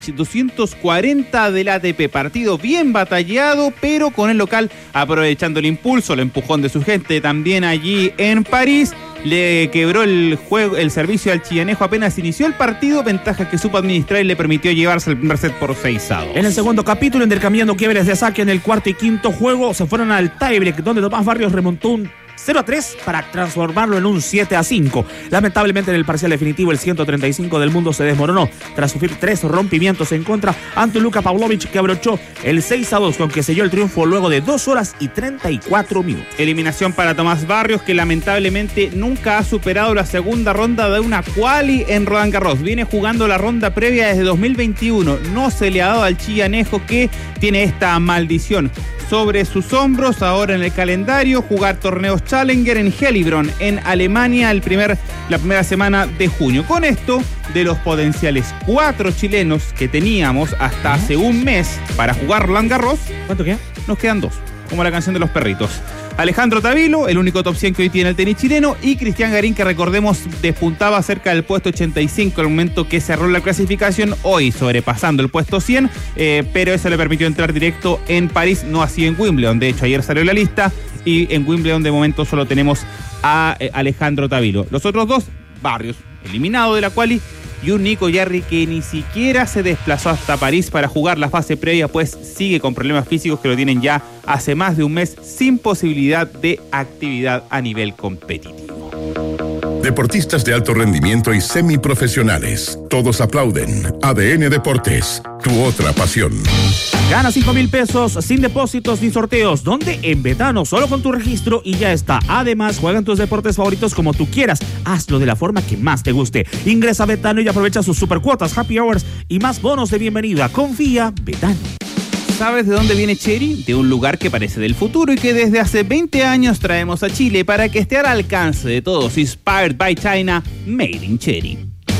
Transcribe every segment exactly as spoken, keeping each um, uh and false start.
doscientos cuarenta del A T P, partido bien batallado, pero con el local aprovechando el impulso, el empujón de su gente también allí en París. Le quebró el juego, el servicio al chillanejo apenas inició el partido, ventaja que supo administrar y le permitió llevarse el primer set por seis a dos. En el segundo capítulo, intercambiando quiebres de saque en el cuarto y quinto juego, se fueron al tiebreak, donde Tomás Barrios remontó un cero a tres para transformarlo en un siete a cinco. Lamentablemente en el parcial definitivo el ciento treinta y cinco del mundo se desmoronó tras sufrir tres rompimientos en contra ante Luka Pavlovich, que abrochó el seis a dos con que selló el triunfo luego de dos horas y treinta y cuatro minutos. Eliminación para Tomás Barrios, que lamentablemente nunca ha superado la segunda ronda de una quali en Roland Garros. Viene jugando la ronda previa desde dos mil veintiuno. No se le ha dado al chillanejo, que tiene esta maldición sobre sus hombros. Ahora en el calendario, jugar torneos Challenger en Helibron, en Alemania, el primer, la primera semana de junio. Con esto, de los potenciales cuatro chilenos que teníamos hasta hace un mes para jugar Roland Garros, ¿cuánto queda? Nos quedan dos, como la canción de los perritos. Alejandro Tavilo, el único top cien que hoy tiene el tenis chileno, y Cristian Garín, que recordemos despuntaba cerca del puesto ochenta y cinco al momento que cerró la clasificación, hoy sobrepasando el puesto cien, eh, pero eso le permitió entrar directo en París, no así en Wimbledon. De hecho, ayer salió la lista y en Wimbledon de momento solo tenemos a eh, Alejandro Tavilo. Los otros dos, Barrios, eliminado de la quali, y un Nico Yarri que ni siquiera se desplazó hasta París para jugar la fase previa, pues sigue con problemas físicos que lo tienen ya hace más de un mes, sin posibilidad de actividad a nivel competitivo. Deportistas de alto rendimiento y semiprofesionales, todos aplauden. A D N Deportes, tu otra pasión. Gana cinco mil pesos sin depósitos ni sorteos, donde en Betano, solo con tu registro y ya está. Además, juega en tus deportes favoritos como tú quieras. Hazlo de la forma que más te guste. Ingresa a Betano y aprovecha sus supercuotas, happy hours y más bonos de bienvenida. Confía, Betano. ¿Sabes de dónde viene Chery? De un lugar que parece del futuro y que desde hace veinte años traemos a Chile para que esté al alcance de todos. Inspired by China, made in Chery.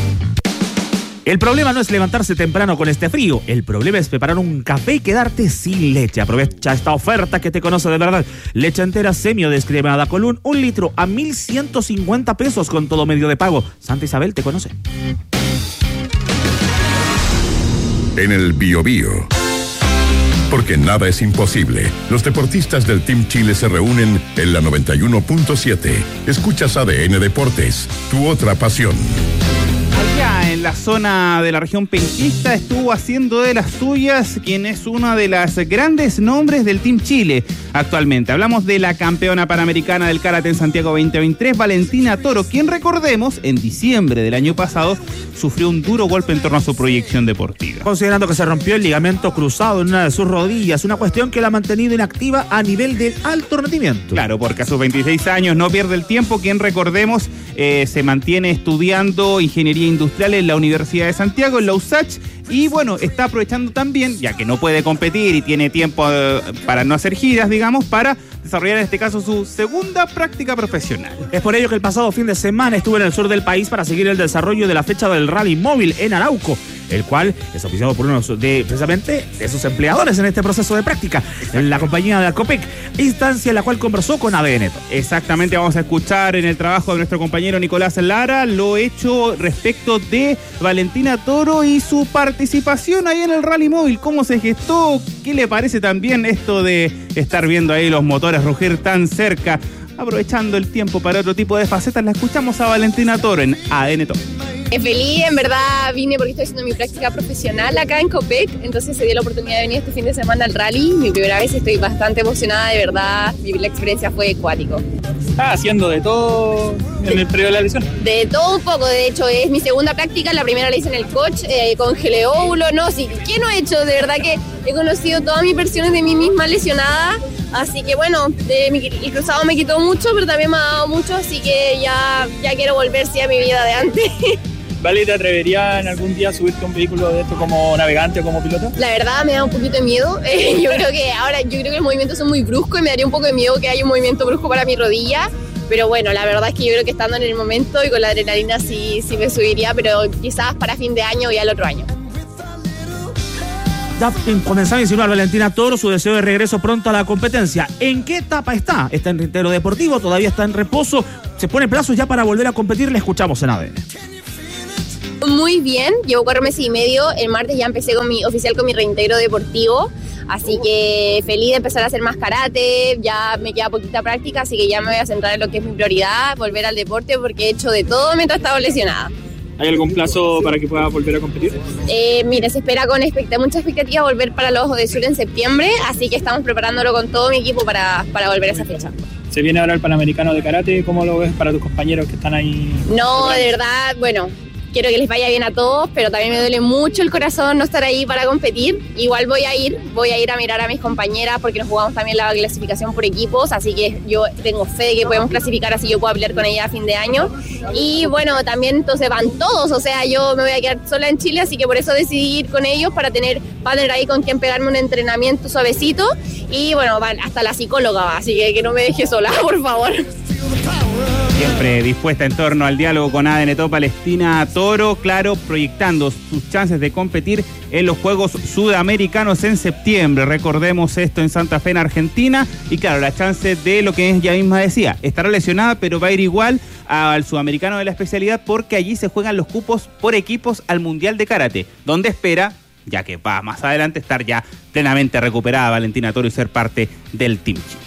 El problema no es levantarse temprano con este frío. El problema es preparar un café y quedarte sin leche. Aprovecha esta oferta que te conoce de verdad. Leche entera semi o descremada Colún, un litro a mil ciento cincuenta pesos con todo medio de pago. Santa Isabel te conoce. En el Bio Bio. Porque nada es imposible. Los deportistas del Team Chile se reúnen en la noventa y uno punto siete. Escuchas A D N Deportes, tu otra pasión. Allá en la zona de la región penquista estuvo haciendo de las suyas quien es una de las grandes nombres del Team Chile actualmente. Hablamos de la campeona panamericana del karate en Santiago veinte veintitrés, Valentina Toro, quien, recordemos, en diciembre del año pasado sufrió un duro golpe en torno a su proyección deportiva. Considerando que se rompió el ligamento cruzado en una de sus rodillas, una cuestión que la ha mantenido inactiva a nivel del alto rendimiento. Claro, porque a sus veintiséis años no pierde el tiempo, quien, recordemos, eh, se mantiene estudiando ingeniería industrial en la Universidad de Santiago, en la U S A C H, y bueno, está aprovechando también, ya que no puede competir y tiene tiempo eh, para no hacer giras, digamos, para desarrollar en este caso su segunda práctica profesional. Es por ello que el pasado fin de semana estuvo en el sur del país para seguir el desarrollo de la fecha del Rally Móvil en Arauco, el cual es oficiado por uno de, precisamente, de sus empleadores en este proceso de práctica, en la compañía de Alcopec, instancia en la cual conversó con A D N. Exactamente, vamos a escuchar en el trabajo de nuestro compañero Nicolás Lara lo hecho respecto de Valentina Toro y su participación ahí en el Rally Móvil, cómo se gestó, qué le parece también esto de estar viendo ahí los motores rugir tan cerca, aprovechando el tiempo para otro tipo de facetas. La escuchamos a Valentina Toro en A D N Top. Feliz, en verdad vine porque estoy haciendo mi práctica profesional acá en Copec, entonces se dio la oportunidad de venir este fin de semana al rally, mi primera vez, estoy bastante emocionada, de verdad, vivir la experiencia fue acuático. ¿Estás haciendo de todo en el periodo de la lesión? De todo un poco, de hecho es mi segunda práctica, la primera la hice en el coach, eh, congelé óvulo, no, sí, ¿qué no he hecho? De verdad que he conocido todas mis versiones de mí misma lesionada, así que bueno, de mi, el cruzado me quitó mucho, pero también me ha dado mucho, así que ya, ya quiero volver sí, a mi vida de antes. ¿Vale, te atrevería en algún día a subirte a un vehículo de esto como navegante o como piloto? La verdad me da un poquito de miedo. Eh, yo creo que ahora, yo creo que los movimientos son muy bruscos y me daría un poco de miedo que haya un movimiento brusco para mi rodilla. Pero bueno, la verdad es que yo creo que estando en el momento y con la adrenalina sí, sí me subiría, pero quizás para fin de año y al otro año. Ya comenzaba a insinuar Valentina Toro su deseo de regreso pronto a la competencia. ¿En qué etapa está? ¿Está en reitero deportivo? ¿Todavía está en reposo? ¿Se pone plazos ya para volver a competir? Le escuchamos en A D N. Muy bien, llevo cuatro meses y medio. El martes ya empecé con mi oficial con mi reintegro deportivo. Así que feliz de empezar a hacer más karate, ya me queda poquita práctica, así que ya me voy a centrar en lo que es mi prioridad, volver al deporte, porque he hecho de todo mientras he estado lesionada. ¿Hay algún plazo para que pueda volver a competir? Eh, mira, se espera con expect- mucha expectativa volver para los de Sur en septiembre, así que estamos preparándolo con todo mi equipo para, para volver a esa fecha. Se viene ahora el Panamericano de Karate, ¿cómo lo ves para tus compañeros que están ahí? No, de verdad, bueno... Quiero que les vaya bien a todos, pero también me duele mucho el corazón no estar ahí para competir. Igual voy a ir, voy a ir a mirar a mis compañeras porque nos jugamos también la clasificación por equipos, así que yo tengo fe de que podemos clasificar, así yo puedo pelear con ella a fin de año. Y bueno, también entonces van todos, o sea, yo me voy a quedar sola en Chile, así que por eso decidí ir con ellos para tener, para tener ahí con quien pegarme un entrenamiento suavecito. Y bueno, van, hasta la psicóloga va, así que que no me deje sola, por favor. Siempre dispuesta en torno al diálogo con A D N Top Palestina Toro, claro, proyectando sus chances de competir en los Juegos Sudamericanos en septiembre. Recordemos esto en Santa Fe, en Argentina. Y claro, la chance de lo que ella misma decía, estará lesionada, pero va a ir igual al Sudamericano de la especialidad porque allí se juegan los cupos por equipos al Mundial de Karate, donde espera, ya que va más adelante, estar ya plenamente recuperada Valentina Toro y ser parte del Team Chile.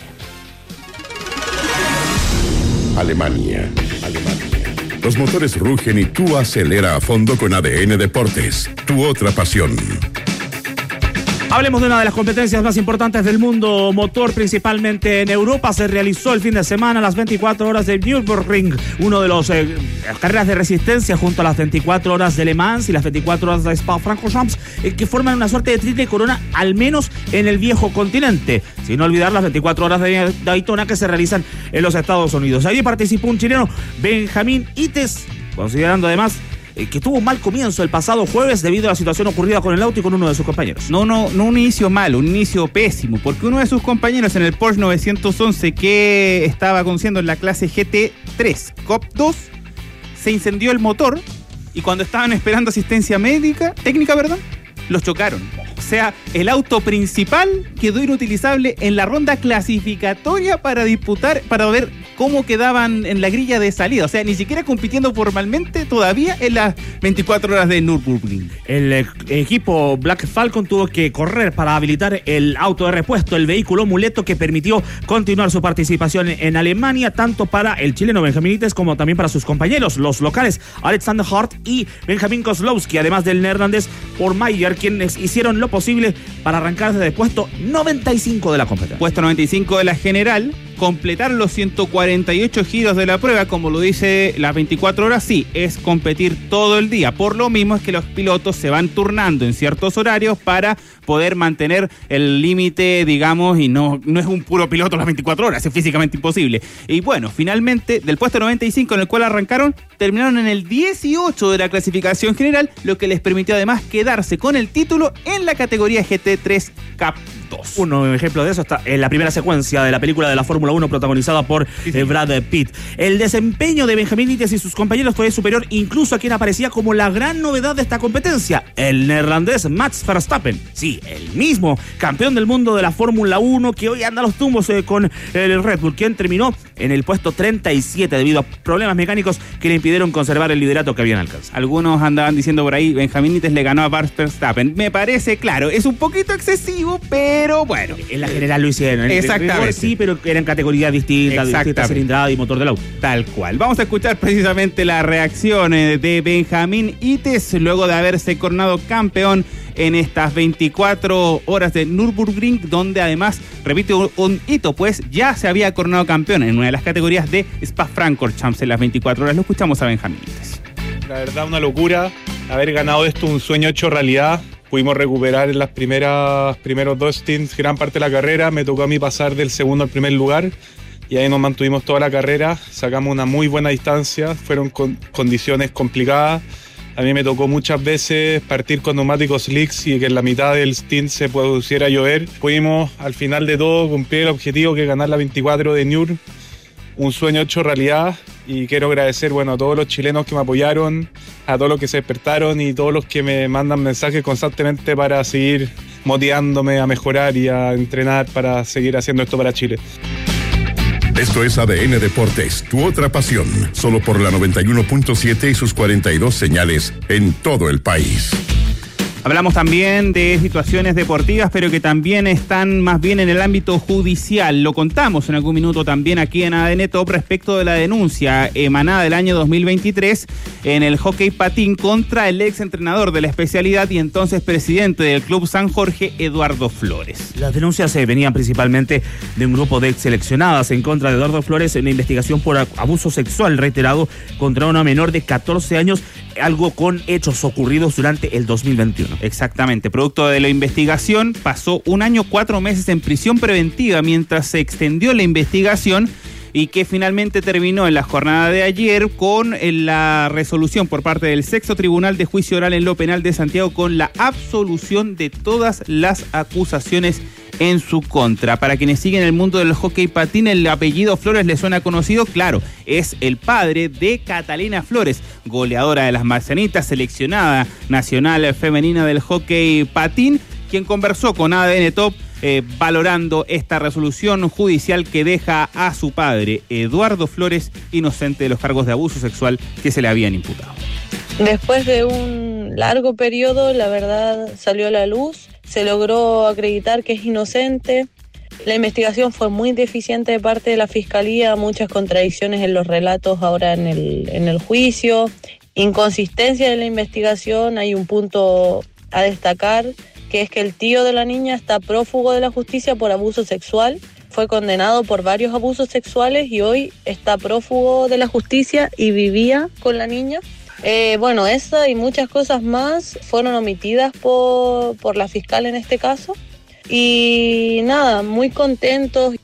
Alemania, Alemania. Los motores rugen y tú acelera a fondo con A D N Deportes, tu otra pasión. Hablemos de una de las competencias más importantes del mundo motor, principalmente en Europa. Se realizó el fin de semana las veinticuatro horas de Nürburgring, uno de los eh, carreras de resistencia junto a las veinticuatro horas de Le Mans y las veinticuatro horas de Spa-Francorchamps, eh, que forman una suerte de triple corona, al menos en el viejo continente. Sin olvidar las veinticuatro horas de Daytona que se realizan en los Estados Unidos. Allí participó un chileno, Benjamín Ites, considerando además que tuvo un mal comienzo el pasado jueves debido a la situación ocurrida con el auto y con uno de sus compañeros. No, no, no un inicio malo, un inicio pésimo, porque uno de sus compañeros en el Porsche novecientos once que estaba conduciendo en la clase G T tres C O P dos, se incendió el motor y cuando estaban esperando asistencia médica, técnica, perdón, los chocaron. O sea, el auto principal quedó inutilizable en la ronda clasificatoria para disputar, para ver cómo quedaban en la grilla de salida. O sea, ni siquiera compitiendo formalmente todavía en las veinticuatro horas de Nürburgring. El eh, equipo Black Falcon tuvo que correr para habilitar el auto de repuesto, el vehículo muleto que permitió continuar su participación en Alemania, tanto para el chileno Benjamín Ites como también para sus compañeros, los locales Alexander Hart y Benjamín Kozlowski, además del neerlandés Paul Mayer, quienes hicieron lo posible para arrancarse del puesto noventa y cinco de la competencia. Puesto noventa y cinco de la general, completar los ciento cuarenta y ocho giros de la prueba, como lo dice las veinticuatro horas, sí, es competir todo el día. Por lo mismo es que los pilotos se van turnando en ciertos horarios para poder mantener el límite, digamos, y no, no es un puro piloto las veinticuatro horas, es físicamente imposible. Y bueno, finalmente, del puesto noventa y cinco en el cual arrancaron, terminaron en el dieciocho de la clasificación general, lo que les permitió además quedarse con el título en la categoría G T tres C A P dos. Un ejemplo de eso está en la primera secuencia de la película de la Fórmula uno protagonizada por sí, sí. Eh, Brad Pitt. El desempeño de Benjamín Ites y sus compañeros fue superior incluso a quien aparecía como la gran novedad de esta competencia, el neerlandés Max Verstappen. Sí, el mismo campeón del mundo de la Fórmula uno que hoy anda a los tumbos eh, con el Red Bull, quien terminó en el puesto treinta y siete debido a problemas mecánicos que le impidieron conservar el liderato que habían alcanzado. Algunos andaban diciendo por ahí, Benjamín Ites le ganó a Max Verstappen. Me parece, claro, es un poquito excesivo, pero bueno. En la general lo hicieron. Exactamente. Sí, pero eran categorías distintas, distintas cilindradas y motor del auto. Tal cual. Vamos a escuchar precisamente la reacción de Benjamín Ites luego de haberse coronado campeón en estas veinticuatro horas de Nürburgring, donde además repite un, un hito, pues ya se había coronado campeón en una de las categorías de Spa-Francorchamps en las veinticuatro horas. Lo escuchamos a Benjamín Ites. La verdad, una locura haber ganado esto, un sueño hecho realidad. Pudimos recuperar en las primeras primeros dos stints gran parte de la carrera. Me tocó a mí pasar del segundo al primer lugar y ahí nos mantuvimos toda la carrera. Sacamos una muy buena distancia, fueron con condiciones complicadas. A mí me tocó muchas veces partir con neumáticos slicks y que en la mitad del stint se pudiera llover. Pudimos al final de todo cumplir el objetivo que es ganar la veinticuatro de Nür. Un sueño hecho realidad y quiero agradecer bueno, a todos los chilenos que me apoyaron, a todos los que se despertaron y todos los que me mandan mensajes constantemente para seguir motivándome a mejorar y a entrenar para seguir haciendo esto para Chile. Esto es A D N Deportes, tu otra pasión. Solo por la noventa y uno punto siete y sus cuarenta y dos señales en todo el país. Hablamos también de situaciones deportivas, pero que también están más bien en el ámbito judicial. Lo contamos en algún minuto también aquí en A D N Top respecto de la denuncia emanada del año dos mil veintitrés en el hockey patín contra el ex entrenador de la especialidad y entonces presidente del Club San Jorge, Eduardo Flores. Las denuncias se venían principalmente de un grupo de ex seleccionadas en contra de Eduardo Flores en una investigación por abuso sexual reiterado contra una menor de catorce años, algo con hechos ocurridos durante el dos mil veintiuno. Exactamente, producto de la investigación, pasó un año, cuatro meses en prisión preventiva mientras se extendió la investigación y que finalmente terminó en la jornada de ayer con la resolución por parte del sexto Tribunal de Juicio Oral en lo Penal de Santiago con la absolución de todas las acusaciones en su contra. Para quienes siguen el mundo del hockey patín, el apellido Flores les suena conocido, claro, es el padre de Catalina Flores, goleadora de las Marcianitas, seleccionada nacional femenina del hockey patín, quien conversó con A D N Top eh, valorando esta resolución judicial que deja a su padre, Eduardo Flores, inocente de los cargos de abuso sexual que se le habían imputado. Después de un largo periodo, la verdad salió a la luz, se logró acreditar que es inocente. La investigación fue muy deficiente de parte de la Fiscalía, muchas contradicciones en los relatos ahora en el, en el juicio, inconsistencia de la investigación. Hay un punto a destacar, que es que el tío de la niña está prófugo de la justicia por abuso sexual. Fue condenado por varios abusos sexuales y hoy está prófugo de la justicia y vivía con la niña. Eh, bueno, esa y muchas cosas más fueron omitidas por, por la fiscal en este caso. Y nada, muy contentos.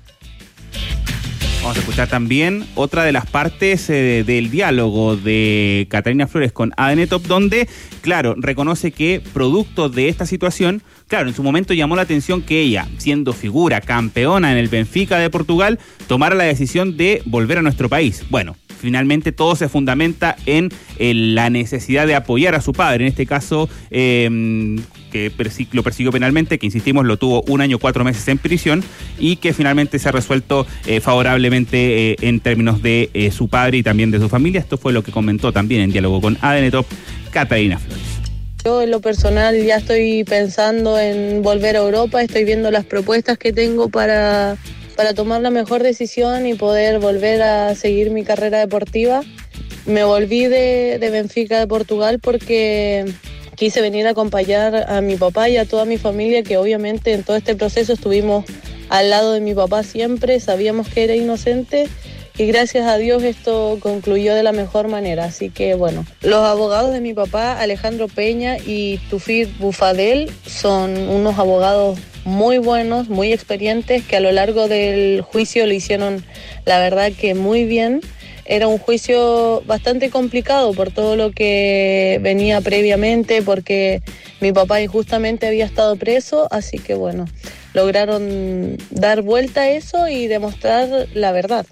Vamos a escuchar también otra de las partes eh, del diálogo de Catalina Flores con A D N Top, donde, claro, reconoce que producto de esta situación, claro, en su momento llamó la atención que ella, siendo figura campeona en el Benfica de Portugal, tomara la decisión de volver a nuestro país. Bueno, finalmente todo se fundamenta en, en la necesidad de apoyar a su padre, en este caso eh, que persi- lo persiguió penalmente, que insistimos lo tuvo un año, cuatro meses en prisión y que finalmente se ha resuelto eh, favorablemente eh, en términos de eh, su padre y también de su familia. Esto fue lo que comentó también en diálogo con A D N Top Catalina Flores. Yo en lo personal ya estoy pensando en volver a Europa, estoy viendo las propuestas que tengo para... para tomar la mejor decisión y poder volver a seguir mi carrera deportiva. Me volví de, de Benfica de Portugal porque quise venir a acompañar a mi papá y a toda mi familia, que obviamente en todo este proceso estuvimos al lado de mi papá siempre, sabíamos que era inocente y gracias a Dios esto concluyó de la mejor manera. Así que bueno, los abogados de mi papá, Alejandro Peña y Tufir Bufadel, son unos abogados muy buenos, muy experientes, que a lo largo del juicio lo hicieron, la verdad, que muy bien. Era un juicio bastante complicado por todo lo que venía previamente, porque mi papá injustamente había estado preso, así que bueno, lograron dar vuelta a eso y demostrar la verdad.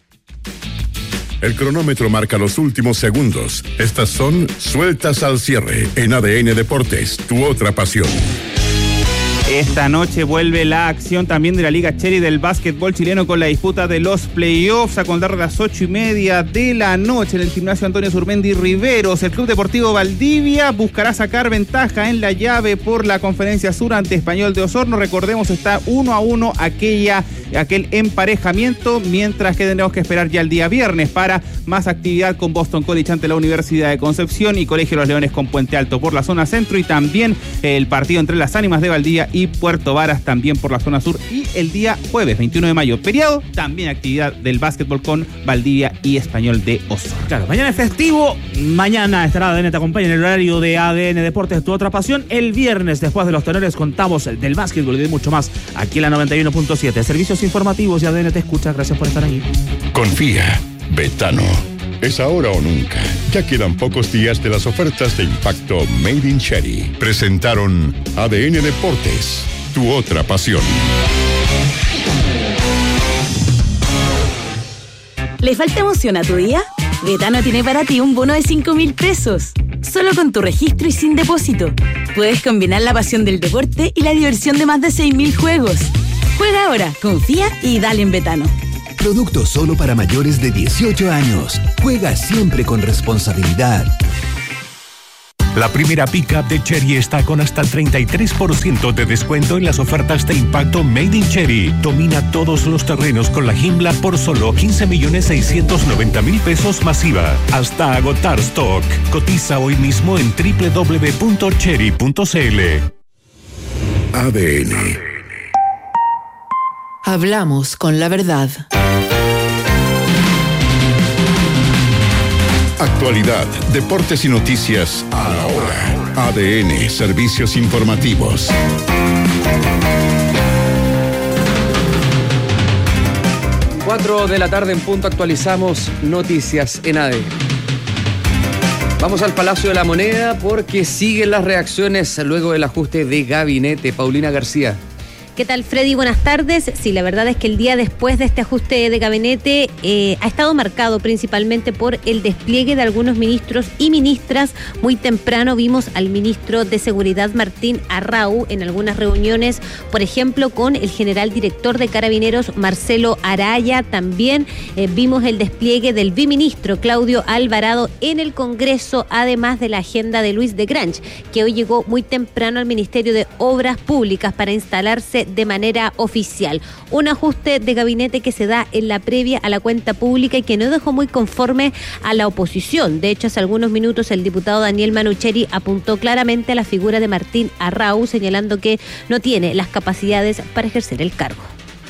El cronómetro marca los últimos segundos. Estas son Sueltas al Cierre en A D N Deportes, tu otra pasión. Esta noche vuelve la acción también de la Liga Cherry del básquetbol chileno con la disputa de los playoffs a contar de las ocho y media de la noche en el gimnasio Antonio Surmendi Riveros. El Club Deportivo Valdivia buscará sacar ventaja en la llave por la Conferencia Sur ante Español de Osorno. Recordemos, está uno a uno aquella, aquel emparejamiento, mientras que tendremos que esperar ya el día viernes para más actividad con Boston College ante la Universidad de Concepción y Colegio Los Leones con Puente Alto por la zona centro, y también el partido entre las Ánimas de Valdivia y Puerto Varas también por la zona sur. Y el día jueves veintiuno de mayo, feriado, también actividad del básquetbol con Valdivia y Español de Osorno. Claro, mañana es festivo, mañana estará A D N te acompaña en el horario de A D N Deportes, tu otra pasión. El viernes, después de los tenores, contamos del básquetbol y de mucho más aquí en la noventa y uno punto siete. Servicios informativos y A D N te escucha. Gracias por estar ahí. Confía, Betano. Es ahora o nunca. Ya quedan pocos días de las ofertas de impacto Made in Cherry. Presentaron A D N Deportes, tu otra pasión. ¿Le falta emoción a tu día? Betano tiene para ti un bono de cinco mil pesos. Solo con tu registro y sin depósito. Puedes combinar la pasión del deporte y la diversión de más de seis mil juegos. Juega ahora, confía y dale en Betano. Producto solo para mayores de dieciocho años. Juega siempre con responsabilidad. La primera pick-up de Chery está con hasta el treinta y tres por ciento de descuento en las ofertas de impacto Made in Chery. Domina todos los terrenos con la Himmler por solo quince millones seiscientos noventa mil pesos masiva. Hasta agotar stock. Cotiza hoy mismo en doble u doble u doble u punto chery punto c l. A D N. Hablamos con la verdad. Actualidad, deportes y noticias a la hora. A D N, servicios informativos. cuatro de la tarde en punto actualizamos noticias en A D N. Vamos al Palacio de la Moneda porque siguen las reacciones luego del ajuste de gabinete. Paulina García. ¿Qué tal, Freddy? Buenas tardes. Sí, la verdad es que el día después de este ajuste de gabinete eh, ha estado marcado principalmente por el despliegue de algunos ministros y ministras. Muy temprano vimos al ministro de Seguridad, Martín Arrau, en algunas reuniones, por ejemplo, con el general director de Carabineros, Marcelo Araya. También eh, vimos el despliegue del biministro, Claudio Alvarado, en el Congreso, además de la agenda de Luis de Grange, que hoy llegó muy temprano al Ministerio de Obras Públicas para instalarse de manera oficial. Un ajuste de gabinete que se da en la previa a la cuenta pública y que no dejó muy conforme a la oposición. De hecho, hace algunos minutos el diputado Daniel Manucheri apuntó claramente a la figura de Martín Arrau, señalando que no tiene las capacidades para ejercer el cargo.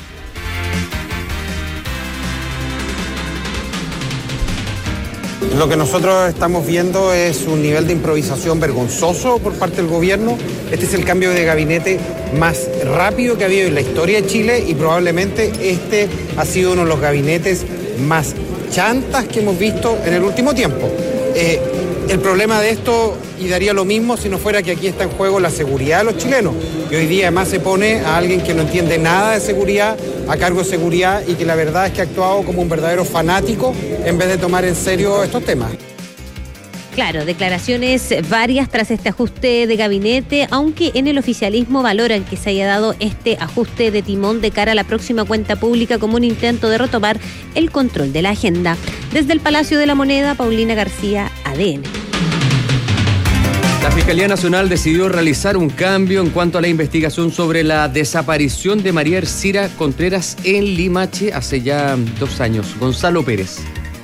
Lo que nosotros estamos viendo es un nivel de improvisación vergonzoso por parte del gobierno. Este es el cambio de gabinete más rápido que ha habido en la historia de Chile y probablemente este ha sido uno de los gabinetes más chantas que hemos visto en el último tiempo. Eh, el problema de esto, y daría lo mismo si no fuera que aquí está en juego la seguridad de los chilenos. Y hoy día además se pone a alguien que no entiende nada de seguridad a cargo de seguridad y que la verdad es que ha actuado como un verdadero fanático en vez de tomar en serio estos temas. Claro, declaraciones varias tras este ajuste de gabinete, aunque en el oficialismo valoran que se haya dado este ajuste de timón de cara a la próxima cuenta pública como un intento de retomar el control de la agenda. Desde el Palacio de la Moneda, Paulina García, A D N. La Fiscalía Nacional decidió realizar un cambio en cuanto a la investigación sobre la desaparición de María Ercira Contreras en Limache hace ya dos años. Gonzalo Pérez.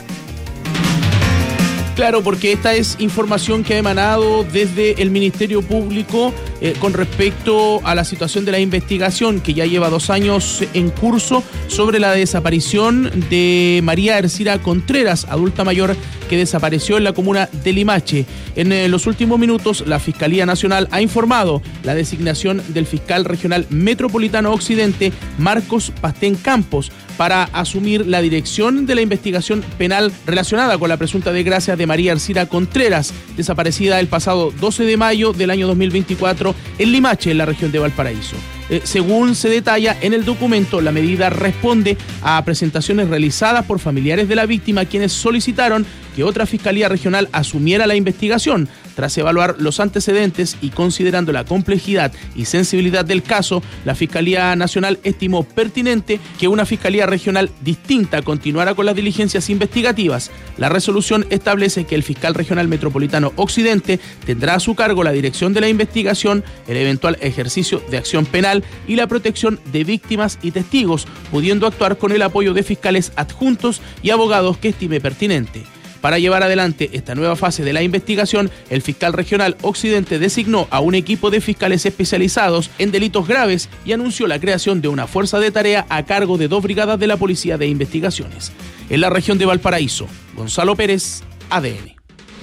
Claro, porque esta es información que ha emanado desde el Ministerio Público eh, con respecto a la situación de la investigación que ya lleva dos años en curso sobre la desaparición de María Ercira Contreras, adulta mayor que desapareció en la comuna de Limache. En eh, los últimos minutos, la Fiscalía Nacional ha informado la designación del fiscal regional metropolitano Occidente, Marcos Pastén Campos, para asumir la dirección de la investigación penal relacionada con la presunta desgracia de María Ercira Contreras, desaparecida el pasado doce de mayo del año dos mil veinticuatro en Limache, en la región de Valparaíso. Eh, según se detalla en el documento, la medida responde a presentaciones realizadas por familiares de la víctima, quienes solicitaron que otra fiscalía regional asumiera la investigación. Tras evaluar los antecedentes y considerando la complejidad y sensibilidad del caso, la Fiscalía Nacional estimó pertinente que una fiscalía regional distinta continuara con las diligencias investigativas. La resolución establece que el fiscal regional metropolitano Occidente tendrá a su cargo la dirección de la investigación, el eventual ejercicio de acción penal y la protección de víctimas y testigos, pudiendo actuar con el apoyo de fiscales adjuntos y abogados que estime pertinente. Para llevar adelante esta nueva fase de la investigación, el fiscal regional Occidente designó a un equipo de fiscales especializados en delitos graves y anunció la creación de una fuerza de tarea a cargo de dos brigadas de la Policía de Investigaciones. En la región de Valparaíso, Gonzalo Pérez, A D N.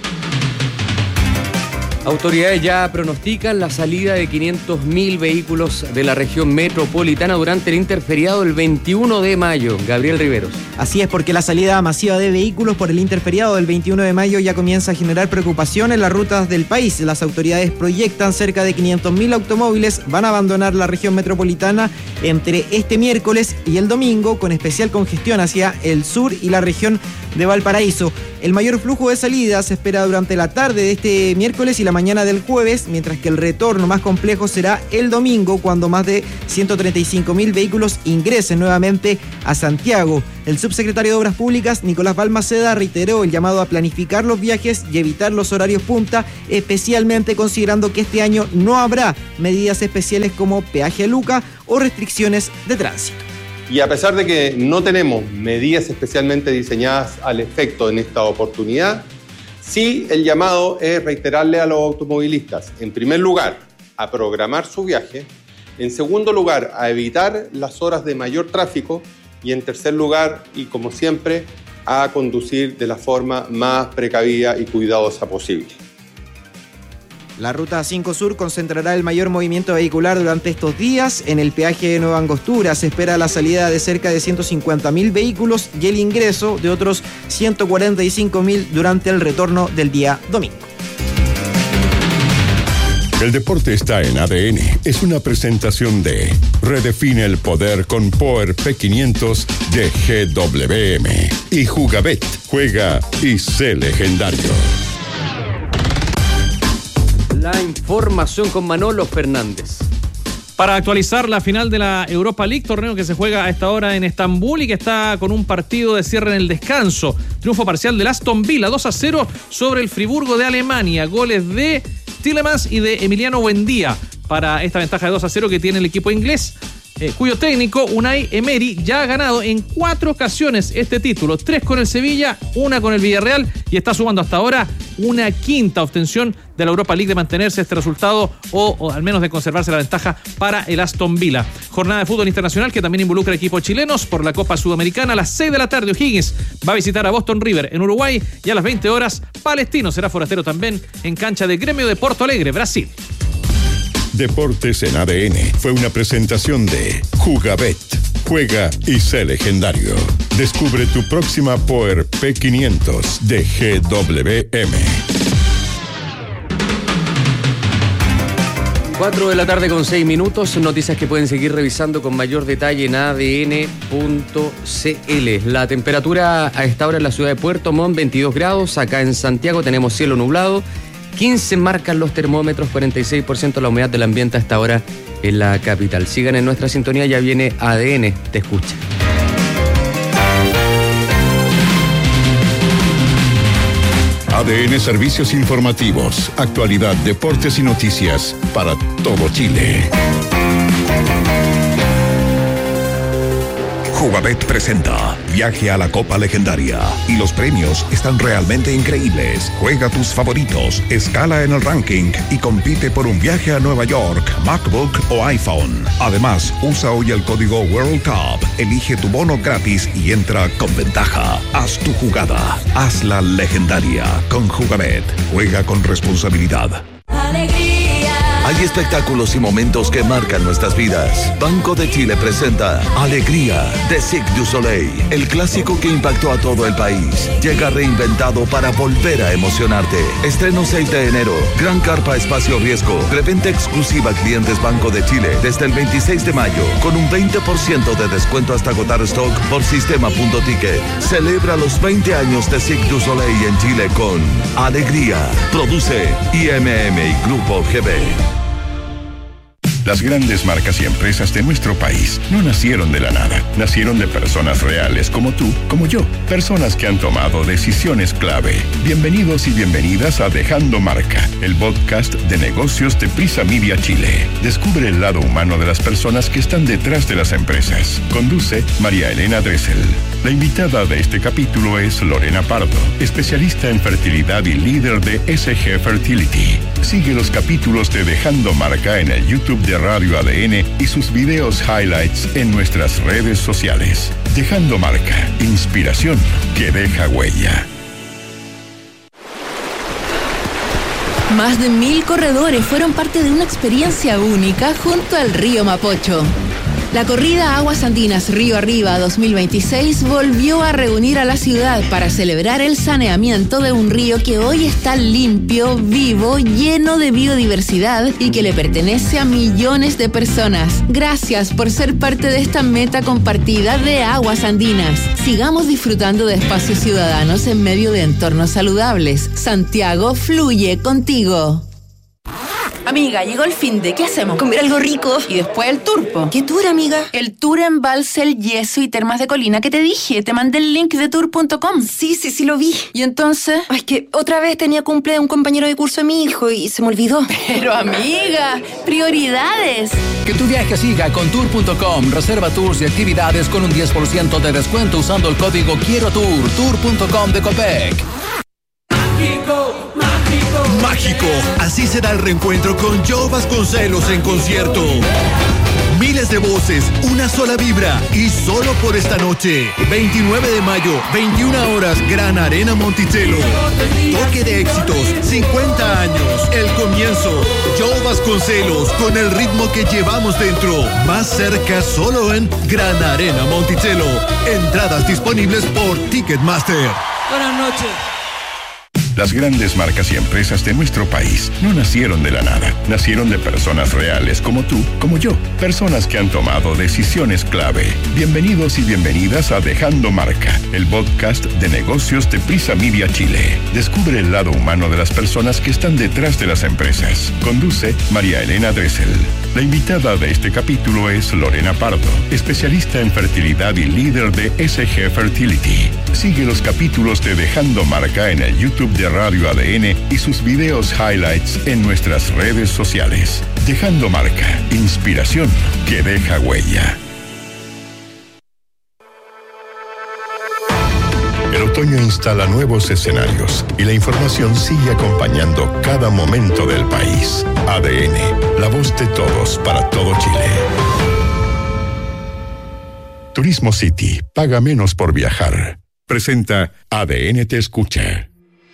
Autoridades ya pronostican la salida de quinientos mil vehículos de la región metropolitana durante el interferiado del veintiuno de mayo. Gabriel Riveros. Así es, porque la salida masiva de vehículos por el interferiado del veintiuno de mayo ya comienza a generar preocupación en las rutas del país. Las autoridades proyectan cerca de quinientos mil automóviles van a abandonar la región metropolitana entre este miércoles y el domingo, con especial congestión hacia el sur y la región de Valparaíso. El mayor flujo de salida se espera durante la tarde de este miércoles y la mañana del jueves, mientras que el retorno más complejo será el domingo, cuando más de ciento treinta y cinco mil vehículos ingresen nuevamente a Santiago. El subsecretario de Obras Públicas, Nicolás Balmaceda, reiteró el llamado a planificar los viajes y evitar los horarios punta, especialmente considerando que este año no habrá medidas especiales como peaje a Luca o restricciones de tránsito. Y a pesar de que no tenemos medidas especialmente diseñadas al efecto en esta oportunidad, sí el llamado es reiterarle a los automovilistas, en primer lugar, a programar su viaje, en segundo lugar, a evitar las horas de mayor tráfico y en tercer lugar, y como siempre, a conducir de la forma más precavida y cuidadosa posible. La Ruta cinco Sur concentrará el mayor movimiento vehicular durante estos días. En el peaje de Nueva Angostura se espera la salida de cerca de ciento cincuenta mil vehículos y el ingreso de otros ciento cuarenta y cinco mil durante el retorno del día domingo. El deporte está en A D N. Es una presentación de Redefine el poder con Power P quinientos de G W M y Jugabet. Juega y sé legendario. La información con Manolo Fernández. Para actualizar la final de la Europa League, torneo que se juega a esta hora en Estambul y que está con un partido de cierre en el descanso. Triunfo parcial del Aston Villa, dos a cero sobre el Friburgo de Alemania. Goles de Tielemans y de Emiliano Buendía para esta ventaja de dos a cero que tiene el equipo inglés, eh, cuyo técnico Unai Emery ya ha ganado en cuatro ocasiones este título, tres con el Sevilla, una con el Villarreal, y está sumando hasta ahora una quinta obtención de la Europa League de mantenerse este resultado o, o al menos de conservarse la ventaja para el Aston Villa. Jornada de fútbol internacional que también involucra equipos chilenos por la Copa Sudamericana. A las seis de la tarde O'Higgins va a visitar a Boston River en Uruguay y a las veinte horas Palestino será forastero también en cancha de Gremio de Porto Alegre, Brasil. Deportes en A D N fue una presentación de Jugabet. Juega y sé legendario. Descubre tu próxima Power P quinientos de G W M. cuatro de la tarde con seis minutos, noticias que pueden seguir revisando con mayor detalle en A D N punto C L. La temperatura a esta hora en la ciudad de Puerto Montt, veintidós grados. Acá en Santiago tenemos cielo nublado, quince marcan los termómetros, cuarenta y seis por ciento la humedad del ambiente a esta hora en la capital. Sigan en nuestra sintonía, ya viene A D N, te escucha. A D N Servicios Informativos, actualidad, deportes y noticias para todo Chile. Jugabet presenta Viaje a la Copa Legendaria y los premios están realmente increíbles. Juega tus favoritos, escala en el ranking y compite por un viaje a Nueva York, MacBook o iPhone. Además, usa hoy el código World Cup, elige tu bono gratis y entra con ventaja. Haz tu jugada, hazla legendaria con Jugabet. Juega con responsabilidad. Hay espectáculos y momentos que marcan nuestras vidas. Banco de Chile presenta Alegría de Cirque du Soleil, el clásico que impactó a todo el país. Llega reinventado para volver a emocionarte. Estreno seis de enero, Gran Carpa Espacio Riesgo, preventa exclusiva a clientes Banco de Chile desde el veintiséis de mayo, con un veinte por ciento de descuento hasta agotar stock por sistema punto ticket. Celebra los veinte años de Cirque du Soleil en Chile con Alegría. Produce I M M y Grupo G B. Las grandes marcas y empresas de nuestro país no nacieron de la nada. Nacieron de personas reales como tú, como yo. Personas que han tomado decisiones clave. Bienvenidos y bienvenidas a Dejando Marca, el podcast de negocios de Prisa Media Chile. Descubre el lado humano de las personas que están detrás de las empresas. Conduce María Elena Dressel. La invitada de este capítulo es Lorena Pardo, especialista en fertilidad y líder de S G Fertility. Sigue los capítulos de Dejando Marca en el YouTube de Radio A D N y sus videos highlights en nuestras redes sociales. Dejando Marca, inspiración que deja huella. Más de mil corredores fueron parte de una experiencia única junto al río Mapocho. La corrida Aguas Andinas Río Arriba dos mil veintiséis volvió a reunir a la ciudad para celebrar el saneamiento de un río que hoy está limpio, vivo, lleno de biodiversidad y que le pertenece a millones de personas. Gracias por ser parte de esta meta compartida de Aguas Andinas. Sigamos disfrutando de espacios ciudadanos en medio de entornos saludables. Santiago fluye contigo. Amiga, llegó el fin de, ¿qué hacemos? Comer algo rico y después el tour, po. ¿Qué tour, amiga? El tour en Balsel, Yeso y Termas de Colina que te dije. Te mandé el link de tour punto com. Sí, sí, sí lo vi. ¿Y entonces? Ay, que otra vez tenía cumple de un compañero de curso de mi hijo y se me olvidó. Pero, amiga, prioridades. Que tu viaje siga con tour punto com. Reserva tours y actividades con un diez por ciento de descuento usando el código Quiero Tour. tour punto com de Copec. Mágico, mágico. Mágico. Así será el reencuentro con Joe Vasconcelos en concierto. Miles de voces, una sola vibra y solo por esta noche. veintinueve de mayo, veintiuna horas, Gran Arena Monticello. Toque de éxitos, cincuenta años, el comienzo. Joe Vasconcelos con el ritmo que llevamos dentro. Más cerca solo en Gran Arena Monticello. Entradas disponibles por Ticketmaster. Buenas noches. Las grandes marcas y empresas de nuestro país no nacieron de la nada, nacieron de personas reales como tú, como yo, personas que han tomado decisiones clave. Bienvenidos y bienvenidas a Dejando Marca, el podcast de negocios de Prisa Media Chile. Descubre el lado humano de las personas que están detrás de las empresas. Conduce María Elena Dressel. La invitada de este capítulo es Lorena Pardo, especialista en fertilidad y líder de S G Fertility. Sigue los capítulos de Dejando Marca en el YouTube de Radio A D N y sus videos highlights en nuestras redes sociales. Dejando Marca, inspiración que deja huella. El otoño instala nuevos escenarios y la información sigue acompañando cada momento del país. A D N, la voz de todos para todo Chile. Turismo City, paga menos por viajar. Presenta A D N Te Escucha.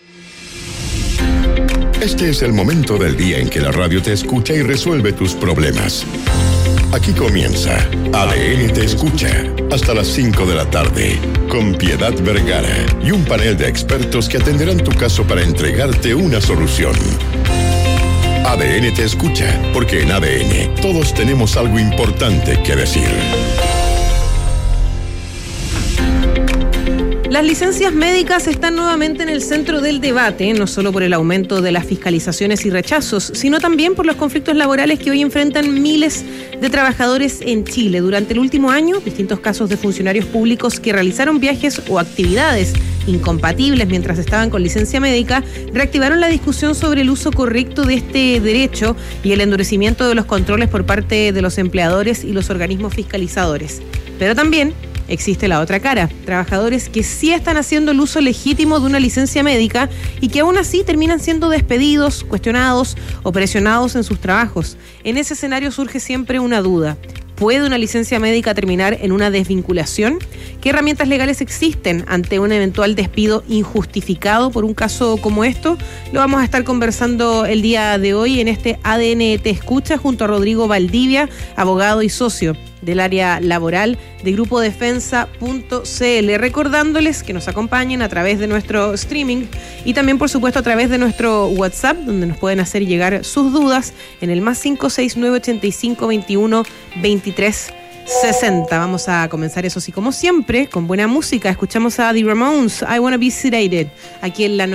Este es el momento del día en que la radio te escucha y resuelve tus problemas. Aquí comienza A D N Te Escucha, hasta las cinco de la tarde, con Piedad Vergara y un panel de expertos que atenderán tu caso para entregarte una solución. A D N Te Escucha, porque en A D N todos tenemos algo importante que decir. Las licencias médicas están nuevamente en el centro del debate, no solo por el aumento de las fiscalizaciones y rechazos, sino también por los conflictos laborales que hoy enfrentan miles de trabajadores en Chile. Durante el último año, distintos casos de funcionarios públicos que realizaron viajes o actividades incompatibles mientras estaban con licencia médica reactivaron la discusión sobre el uso correcto de este derecho y el endurecimiento de los controles por parte de los empleadores y los organismos fiscalizadores. Pero también existe la otra cara, trabajadores que sí están haciendo el uso legítimo de una licencia médica y que aún así terminan siendo despedidos, cuestionados o presionados en sus trabajos. En ese escenario surge siempre una duda. ¿Puede una licencia médica terminar en una desvinculación? ¿Qué herramientas legales existen ante un eventual despido injustificado por un caso como esto? Lo vamos a estar conversando el día de hoy en este A D N Te Escucha junto a Rodrigo Valdivia, abogado y socio del área laboral de grupo defensa punto c l, recordándoles que nos acompañen a través de nuestro streaming y también por supuesto a través de nuestro WhatsApp, donde nos pueden hacer llegar sus dudas en el más cinco seis nueve ochenta y cinco veintiuno veintitrés sesenta. Vamos a comenzar eso sí como siempre con buena música. Escuchamos a The Ramones, I Wanna Be Sedated, aquí en la